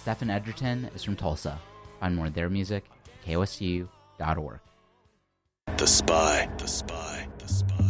Stephen Edgerton is from Tulsa. Find more of their music at kosu.org. The Spy. The Spy. The Spy.